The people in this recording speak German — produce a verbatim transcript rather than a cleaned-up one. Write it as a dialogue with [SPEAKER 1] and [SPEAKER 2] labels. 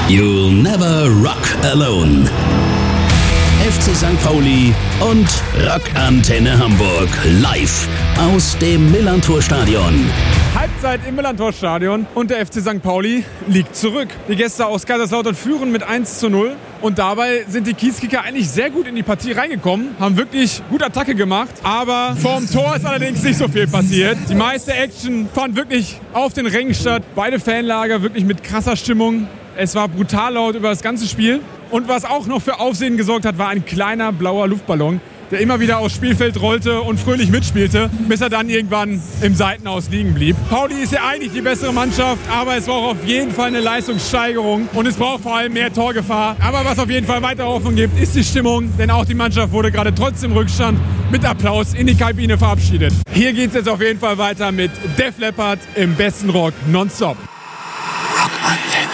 [SPEAKER 1] You'll never rock alone. F C Sankt Pauli und Rockantenne Hamburg live aus dem Millerntor-Stadion.
[SPEAKER 2] Halbzeit im Millerntor-Stadion und der F C Sankt Pauli liegt zurück. Die Gäste aus Kaiserslautern führen mit eins zu null und dabei sind die Kiezkicker eigentlich sehr gut in die Partie reingekommen, haben wirklich gute Attacke gemacht, aber vorm Tor ist allerdings nicht so viel passiert. Die meiste Action fand wirklich auf den Rängen statt. Beide Fanlager wirklich mit krasser Stimmung. Es war brutal laut über das ganze Spiel. Und was auch noch für Aufsehen gesorgt hat, war ein kleiner blauer Luftballon, der immer wieder aufs Spielfeld rollte und fröhlich mitspielte, bis er dann irgendwann im Seitenaus liegen blieb. Pauli ist ja eigentlich die bessere Mannschaft, aber es braucht auf jeden Fall eine Leistungssteigerung und es braucht vor allem mehr Torgefahr. Aber was auf jeden Fall weiter Hoffnung gibt, ist die Stimmung, denn auch die Mannschaft wurde gerade trotz dem Rückstand mit Applaus in die Kabine verabschiedet. Hier geht es jetzt auf jeden Fall weiter mit Def Leppard im besten Rock nonstop.